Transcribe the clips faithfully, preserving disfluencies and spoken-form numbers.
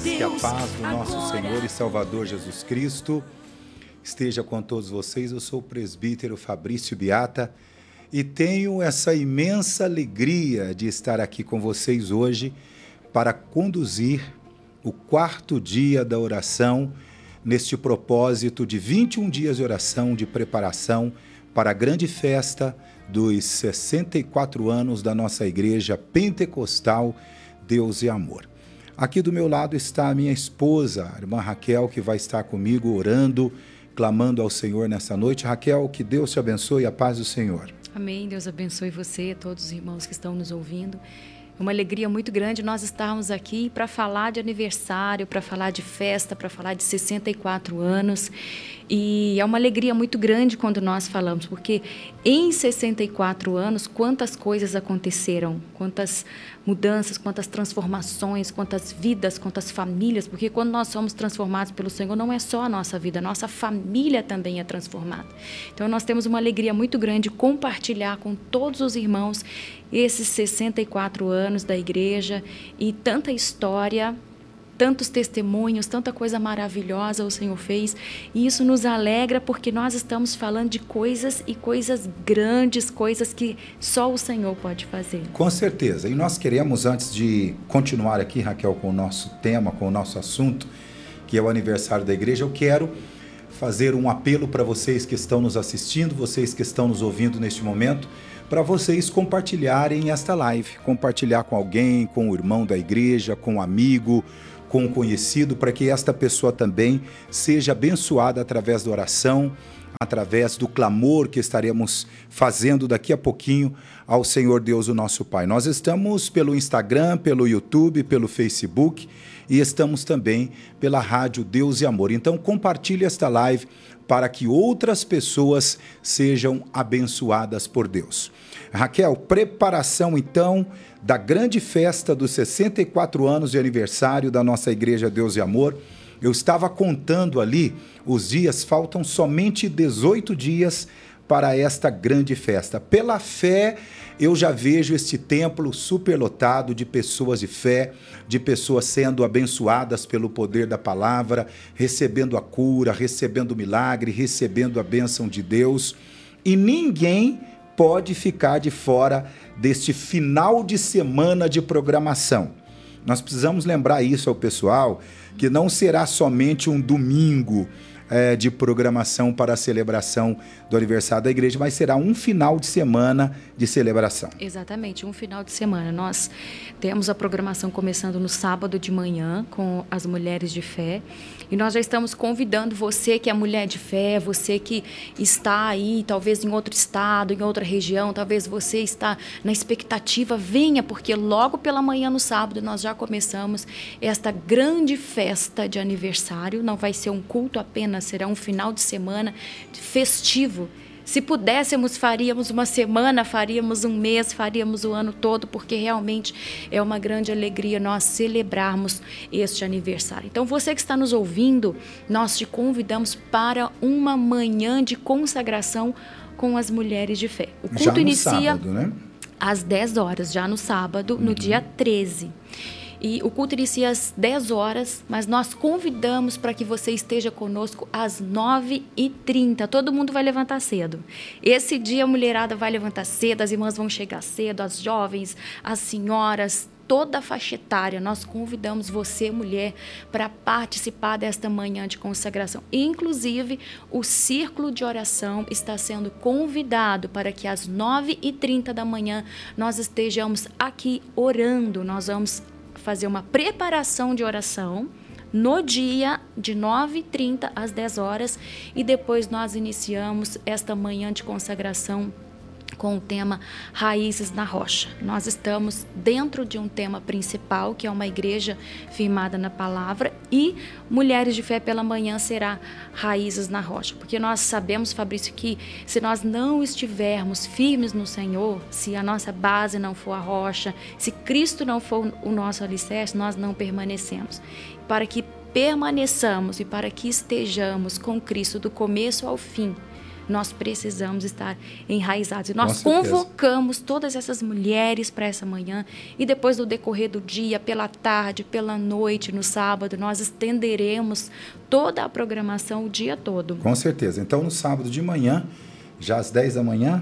Que a paz do nosso Senhor e Salvador Jesus Cristo esteja com todos vocês. Eu sou o presbítero Fabrício Biata e tenho essa imensa alegria de estar aqui com vocês hoje para conduzir o quarto dia da oração neste propósito de vinte e um dias de oração de preparação para a grande festa dos sessenta e quatro anos da nossa igreja pentecostal Deus e Amor. Aqui do meu lado está a minha esposa, a irmã Raquel, que vai estar comigo orando, clamando ao Senhor nessa noite. Raquel, que Deus te abençoe e a paz do Senhor. Amém. Deus abençoe você, todos os irmãos que estão nos ouvindo. É uma alegria muito grande nós estarmos aqui para falar de aniversário, para falar de festa, para falar de sessenta e quatro anos. E é uma alegria muito grande quando nós falamos, porque em sessenta e quatro anos, quantas coisas aconteceram, quantas mudanças, quantas transformações, quantas vidas, quantas famílias, porque quando nós somos transformados pelo Senhor, não é só a nossa vida, a nossa família também é transformada. Então, nós temos uma alegria muito grande de compartilhar com todos os irmãos esses sessenta e quatro anos da igreja e tanta história, tantos testemunhos, tanta coisa maravilhosa o Senhor fez, e isso nos alegra porque nós estamos falando de coisas e coisas grandes, coisas que só o Senhor pode fazer. Com certeza, e nós queremos, antes de continuar aqui, Raquel, com o nosso tema, com o nosso assunto, que é o aniversário da igreja, eu quero fazer um apelo para vocês que estão nos assistindo, vocês que estão nos ouvindo neste momento, para vocês compartilharem esta live, compartilhar com alguém, com o irmão da igreja, com um amigo, com um conhecido, para que esta pessoa também seja abençoada através da oração, através do clamor que estaremos fazendo daqui a pouquinho ao Senhor Deus, o nosso Pai. Nós estamos pelo Instagram, pelo YouTube, pelo Facebook e estamos também pela rádio Deus e Amor. Então compartilhe esta live para que outras pessoas sejam abençoadas por Deus. Raquel, preparação então da grande festa dos sessenta e quatro anos de aniversário da nossa Igreja Deus e Amor. Eu estava contando ali os dias, faltam somente dezoito dias para esta grande festa. Pela fé, eu já vejo este templo superlotado de pessoas de fé, de pessoas sendo abençoadas pelo poder da palavra, recebendo a cura, recebendo o milagre, recebendo a bênção de Deus. E ninguém pode ficar de fora deste final de semana de programação. Nós precisamos lembrar isso ao pessoal, que não será somente um domingo é, de programação para a celebração do aniversário da igreja, mas será um final de semana de celebração. Exatamente, um final de semana. Nós temos a programação começando no sábado de manhã com as mulheres de fé, e nós já estamos convidando você que é mulher de fé, você que está aí, talvez em outro estado, em outra região, talvez você está na expectativa, venha, porque logo pela manhã no sábado nós já começamos esta grande festa de aniversário. Não vai ser um culto apenas, será um final de semana festivo. Se pudéssemos, faríamos uma semana, faríamos um mês, faríamos o ano todo, porque realmente é uma grande alegria nós celebrarmos este aniversário. Então, você que está nos ouvindo, nós te convidamos para uma manhã de consagração com as mulheres de fé. O culto já no inicia sábado, né? às dez horas, já no sábado, uhum. no dia treze. E o culto inicia às dez horas, mas nós convidamos para que você esteja conosco às nove e trinta. Todo mundo vai levantar cedo. Esse dia a mulherada vai levantar cedo, as irmãs vão chegar cedo, as jovens, as senhoras, toda a faixa etária. Nós convidamos você, mulher, para participar desta manhã de consagração. Inclusive, o círculo de oração está sendo convidado para que às nove e trinta da manhã nós estejamos aqui orando. Nós vamos fazer uma preparação de oração no dia de nove e trinta às dez horas e depois nós iniciamos esta manhã de consagração com o tema Raízes na Rocha. Nós estamos dentro de um tema principal, que é uma igreja firmada na palavra, e Mulheres de Fé pela manhã será Raízes na Rocha. Porque nós sabemos, Fabrício, que se nós não estivermos firmes no Senhor, se a nossa base não for a rocha, se Cristo não for o nosso alicerce, nós não permanecemos. Para que permaneçamos e para que estejamos com Cristo do começo ao fim, nós precisamos estar enraizados. E nós Com certeza. convocamos todas essas mulheres para essa manhã e depois, no decorrer do dia, pela tarde, pela noite, no sábado, nós estenderemos toda a programação o dia todo. Com certeza. Então, no sábado de manhã, já às dez da manhã,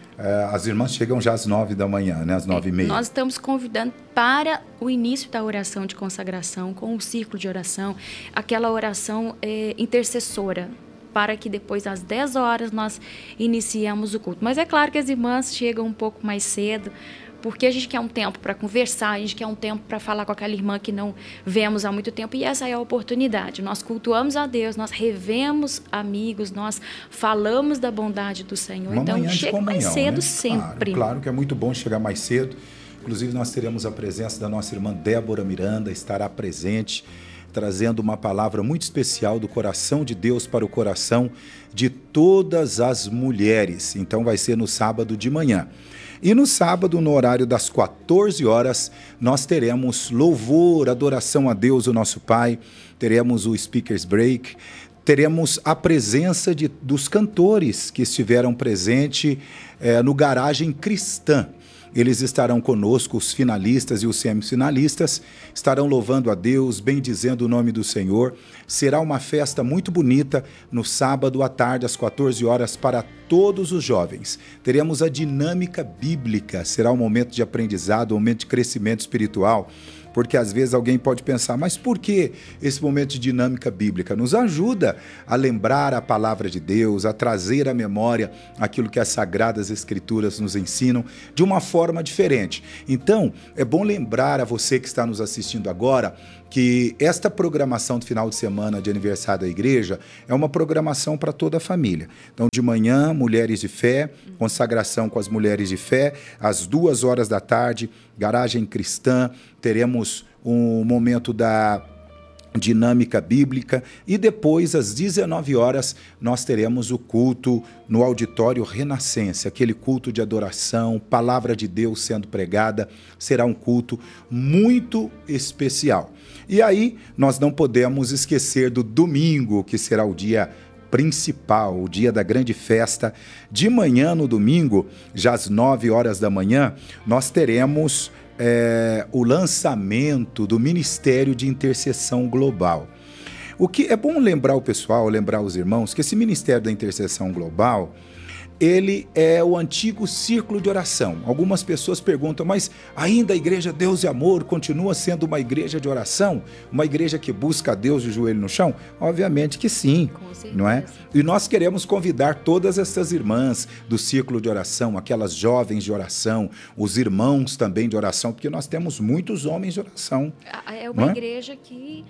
as irmãs chegam já às nove da manhã, né? Às nove e meia. Nós estamos convidando para o início da oração de consagração, com o círculo de oração, aquela oração é, intercessora, para que depois, às dez horas, nós iniciemos o culto. Mas é claro que as irmãs chegam um pouco mais cedo, porque a gente quer um tempo para conversar, a gente quer um tempo para falar com aquela irmã que não vemos há muito tempo, e essa é a oportunidade. Nós cultuamos a Deus, nós revemos amigos, nós falamos da bondade do Senhor. Uma então, chega comunhão, mais cedo, né? sempre. Claro, claro que é muito bom chegar mais cedo. Inclusive, nós teremos a presença da nossa irmã Débora Miranda, estará presente, trazendo uma palavra muito especial do coração de Deus para o coração de todas as mulheres. Então, vai ser no sábado de manhã. E no sábado, no horário das quatorze horas, nós teremos louvor, adoração a Deus, o nosso Pai, teremos o Speakers Break, teremos a presença de, dos cantores que estiveram presentes eh, no Garagem Cristã. Eles estarão conosco, os finalistas e os semifinalistas, estarão louvando a Deus, bendizendo o nome do Senhor. Será uma festa muito bonita no sábado à tarde, às quatorze horas, para todos os jovens. Teremos a dinâmica bíblica, será um momento de aprendizado, um momento de crescimento espiritual. Porque às vezes alguém pode pensar, mas por que esse momento de dinâmica bíblica? Nos ajuda a lembrar a palavra de Deus, a trazer à memória aquilo que as Sagradas Escrituras nos ensinam de uma forma diferente. Então, é bom lembrar a você que está nos assistindo agora que esta programação de final de semana de aniversário da igreja é uma programação para toda a família. Então, de manhã, mulheres de fé, consagração com as mulheres de fé, às duas horas da tarde, garagem cristã, teremos um momento da dinâmica bíblica e depois, às dezenove horas, nós teremos o culto no auditório Renascença, aquele culto de adoração, palavra de Deus sendo pregada, será um culto muito especial. E aí, nós não podemos esquecer do domingo, que será o dia principal, o dia da grande festa. De manhã, no domingo, já às nove horas da manhã, nós teremos É, o lançamento do Ministério de Intercessão Global. O que é bom lembrar o pessoal, lembrar os irmãos, que esse Ministério da Intercessão Global, ele é o antigo círculo de oração. Algumas pessoas perguntam, mas ainda a Igreja Deus e Amor continua sendo uma igreja de oração? Uma igreja que busca a Deus de joelho no chão? Obviamente que sim, não é? E nós queremos convidar todas essas irmãs do círculo de oração, aquelas jovens de oração, os irmãos também de oração, porque nós temos muitos homens de oração. É uma igreja que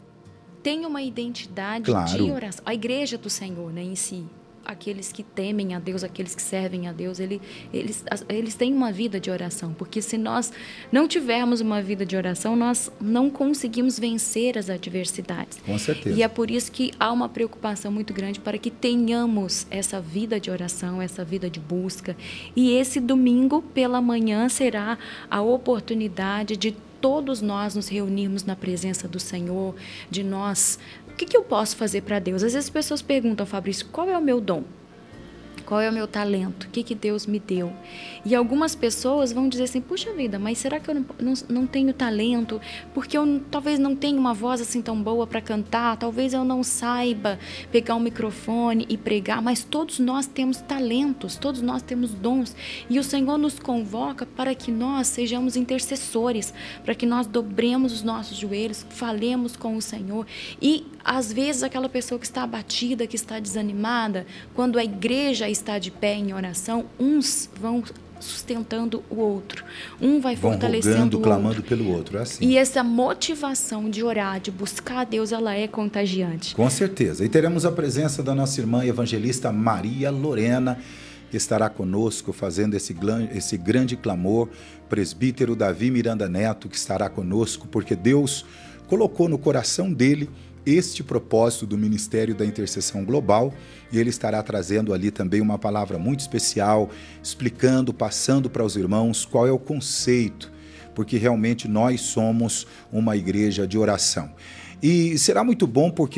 tem uma identidade claro. de oração. A igreja do Senhor, né, em si. Aqueles que temem a Deus, aqueles que servem a Deus, ele, eles, eles têm uma vida de oração, porque se nós não tivermos uma vida de oração, nós não conseguimos vencer as adversidades. Com certeza. E é por isso que há uma preocupação muito grande para que tenhamos essa vida de oração, essa vida de busca. E esse domingo pela manhã será a oportunidade de todos nós nos reunirmos na presença do Senhor, de nós... O que, que eu posso fazer para Deus? Às vezes as pessoas perguntam, Fabrício, qual é o meu dom? Qual é o meu talento? O que, que Deus me deu? E algumas pessoas vão dizer assim, puxa vida, mas será que eu não, não, não tenho talento? Porque eu talvez não tenha uma voz assim tão boa para cantar, talvez eu não saiba pegar um microfone e pregar, mas todos nós temos talentos, todos nós temos dons. E o Senhor nos convoca para que nós sejamos intercessores, para que nós dobremos os nossos joelhos, falemos com o Senhor. E às vezes aquela pessoa que está abatida, que está desanimada, quando a igreja está de pé em oração, uns vão sustentando o outro, um vai vão fortalecendo rogando, o clamando outro. pelo outro, é assim. E essa motivação de orar, de buscar a Deus, ela é contagiante. Com certeza. E teremos a presença da nossa irmã evangelista Maria Lorena, que estará conosco fazendo esse, esse grande clamor, presbítero Davi Miranda Neto, que estará conosco, porque Deus colocou no coração dele este propósito do Ministério da Intercessão Global, e ele estará trazendo ali também uma palavra muito especial, explicando, passando para os irmãos qual é o conceito, porque realmente nós somos uma igreja de oração. E será muito bom porque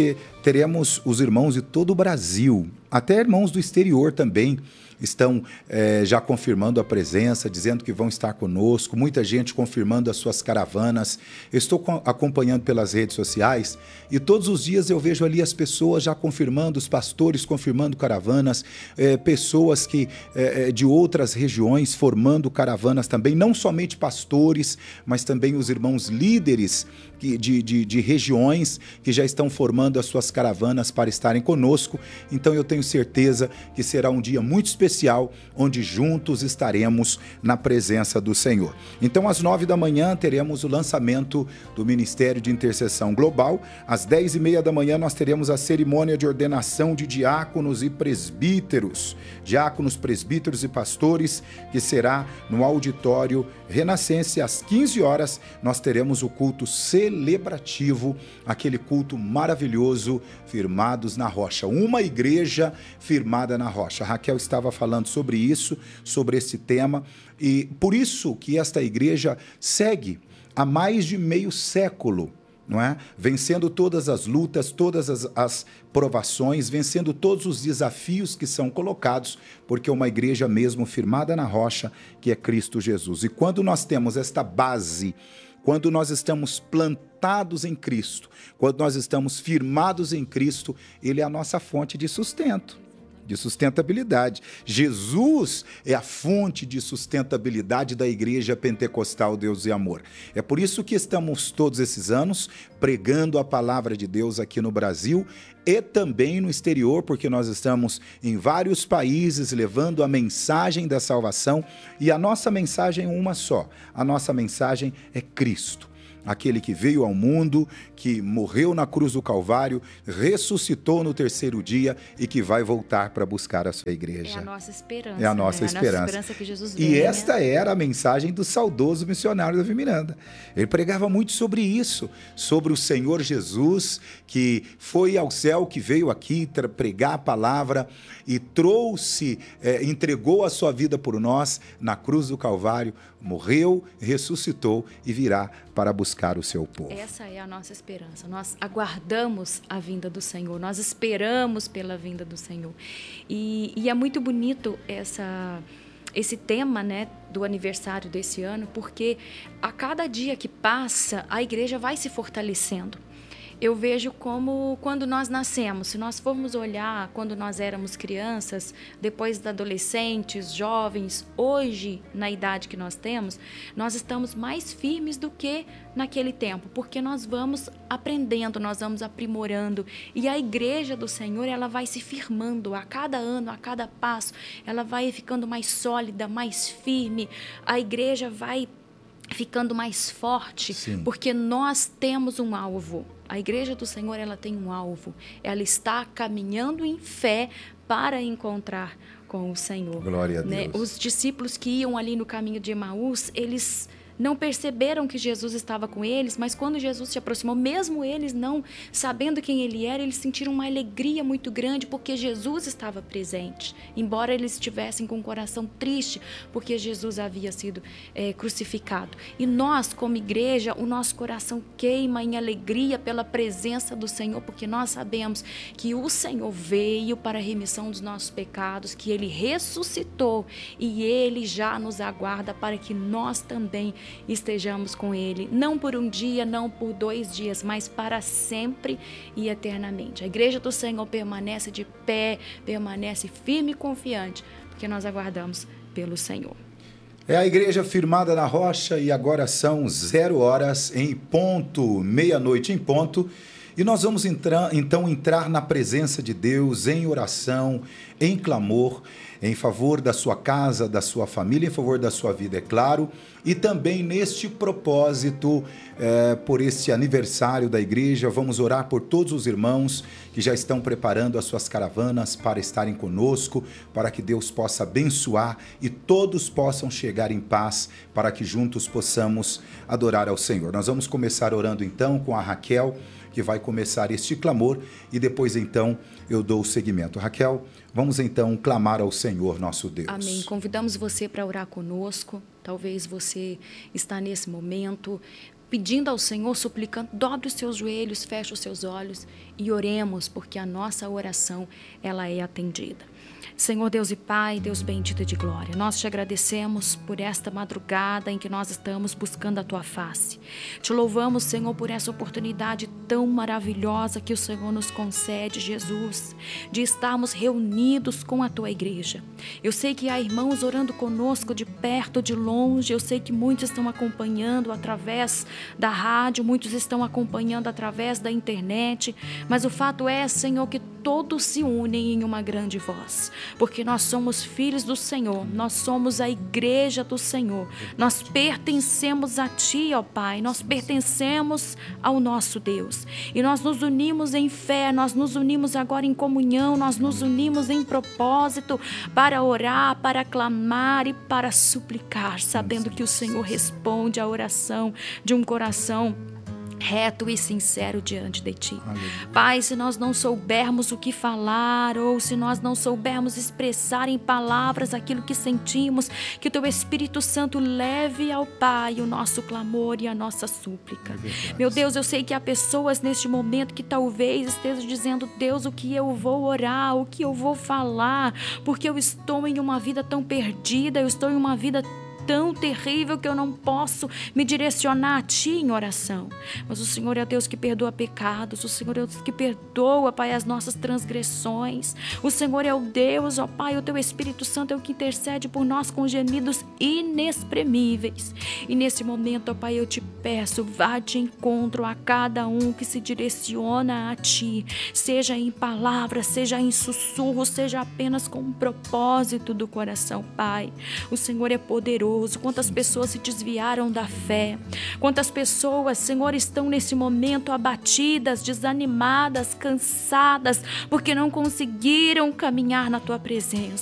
teremos os irmãos de todo o Brasil, até irmãos do exterior também, estão é, já confirmando a presença, dizendo que vão estar conosco, muita gente confirmando as suas caravanas. Eu estou acompanhando pelas redes sociais e todos os dias eu vejo ali as pessoas já confirmando, os pastores confirmando caravanas, é, pessoas que é, de outras regiões formando caravanas também, não somente pastores, mas também os irmãos líderes de, de, de regiões que já estão formando as suas caravanas para estarem conosco. Então eu tenho certeza que será um dia muito especial, especial, onde juntos estaremos na presença do Senhor. Então, às nove da manhã, teremos o lançamento do Ministério de Intercessão Global. Às dez e meia da manhã, nós teremos a cerimônia de ordenação de diáconos e presbíteros, diáconos, presbíteros e pastores, que será no auditório Renascença. Às quinze horas, nós teremos o culto celebrativo, aquele culto maravilhoso, firmados na rocha. Uma igreja firmada na rocha. A Raquel estava falando sobre isso, sobre esse tema, e por isso que esta igreja segue há mais de meio século, não é? Vencendo todas as lutas, todas as, as provações, vencendo todos os desafios que são colocados, porque é uma igreja mesmo firmada na rocha, que é Cristo Jesus. E quando nós temos esta base, quando nós estamos plantados em Cristo, quando nós estamos firmados em Cristo, Ele é a nossa fonte de sustento, de sustentabilidade. Jesus é a fonte de sustentabilidade da Igreja Pentecostal Deus e Amor. É por isso que estamos todos esses anos pregando a palavra de Deus aqui no Brasil e também no exterior, porque nós estamos em vários países levando a mensagem da salvação, e a nossa mensagem é uma só. A nossa mensagem é Cristo. Aquele que veio ao mundo, que morreu na cruz do Calvário, ressuscitou no terceiro dia e que vai voltar para buscar a sua igreja. É a nossa esperança. É a nossa né? esperança. A nossa esperança que Jesus E venha. esta era a mensagem do saudoso missionário Davi Miranda. Ele pregava muito sobre isso, sobre o Senhor Jesus, que foi ao céu, que veio aqui pregar a palavra e trouxe, é, entregou a sua vida por nós na cruz do Calvário, morreu, ressuscitou e virá para buscar o seu povo. Essa é a nossa esperança. Nós aguardamos a vinda do Senhor, nós esperamos pela vinda do Senhor. E, e é muito bonito essa, esse tema, né, do aniversário desse ano, porque a cada dia que passa, a igreja vai se fortalecendo. Eu vejo como quando nós nascemos, se nós formos olhar quando nós éramos crianças, depois de adolescentes, jovens, hoje, na idade que nós temos, nós estamos mais firmes do que naquele tempo, porque nós vamos aprendendo, nós vamos aprimorando, e a igreja do Senhor, ela vai se firmando a cada ano, a cada passo, ela vai ficando mais sólida, mais firme, a igreja vai ficando mais forte, Sim. porque nós temos um alvo. A igreja do Senhor, ela tem um alvo. Ela está caminhando em fé para encontrar com o Senhor. Glória a Deus. Né? Os discípulos que iam ali no caminho de Emaús, eles não perceberam que Jesus estava com eles, mas quando Jesus se aproximou, mesmo eles não sabendo quem ele era, eles sentiram uma alegria muito grande porque Jesus estava presente, embora eles estivessem com o coração triste porque Jesus havia sido é, crucificado. E nós, como igreja, o nosso coração queima em alegria pela presença do Senhor, porque nós sabemos que o Senhor veio para a remissão dos nossos pecados, que Ele ressuscitou e Ele já nos aguarda para que nós também estejamos com Ele, não por um dia, não por dois dias, mas para sempre e eternamente. A igreja do Senhor permanece de pé, permanece firme e confiante, porque nós aguardamos pelo Senhor. É a igreja firmada na rocha e agora são zero horas em ponto, meia-noite em ponto. E nós vamos entrar, então entrar na presença de Deus em oração, em clamor, em favor da sua casa, da sua família, em favor da sua vida, é claro. E também neste propósito, é, por este aniversário da igreja, vamos orar por todos os irmãos que já estão preparando as suas caravanas para estarem conosco, para que Deus possa abençoar e todos possam chegar em paz, para que juntos possamos adorar ao Senhor. Nós vamos começar orando então com a Raquel, que vai começar este clamor, e depois então eu dou o seguimento. Raquel, vamos então clamar ao Senhor nosso Deus. Amém. Convidamos você para orar conosco. Talvez você está nesse momento pedindo ao Senhor, suplicando, dobre os seus joelhos, feche os seus olhos e oremos, porque a nossa oração, ela é atendida. Senhor Deus e Pai, Deus bendito de glória, nós te agradecemos por esta madrugada em que nós estamos buscando a Tua face. Te louvamos, Senhor, por essa oportunidade tão maravilhosa que o Senhor nos concede, Jesus, de estarmos reunidos com a Tua igreja. Eu sei que há irmãos orando conosco de perto, de longe, eu sei que muitos estão acompanhando através da rádio, muitos estão acompanhando através da internet, mas o fato é, Senhor, que todos se unem em uma grande voz, porque nós somos filhos do Senhor, nós somos a igreja do Senhor, nós pertencemos a Ti, ó Pai, nós pertencemos ao nosso Deus, e nós nos unimos em fé, nós nos unimos agora em comunhão, nós nos unimos em propósito para orar, para clamar e para suplicar, sabendo que o Senhor responde à oração de um coração reto e sincero diante de Ti. Aleluia. Pai, se nós não soubermos o que falar, ou se nós não soubermos expressar em palavras aquilo que sentimos, que o Teu Espírito Santo leve ao Pai o nosso clamor e a nossa súplica. É Meu Deus, eu sei que há pessoas neste momento que talvez estejam dizendo, Deus, o que eu vou orar, o que eu vou falar, porque eu estou em uma vida tão perdida, eu estou em uma vida tão terrível que eu não posso me direcionar a Ti em oração. Mas o Senhor é Deus que perdoa pecados, o Senhor é Deus que perdoa, Pai, as nossas transgressões. O Senhor é o Deus, ó Pai, o Teu Espírito Santo é o que intercede por nós com gemidos inexprimíveis. E nesse momento, ó Pai, eu Te peço, vá de encontro a cada um que se direciona a Ti, seja em palavras, seja em sussurros, seja apenas com um propósito do coração, Pai. O Senhor é poderoso. Quantas pessoas se desviaram da fé, quantas pessoas, Senhor, estão nesse momento abatidas, desanimadas, cansadas, porque não conseguiram caminhar na Tua presença.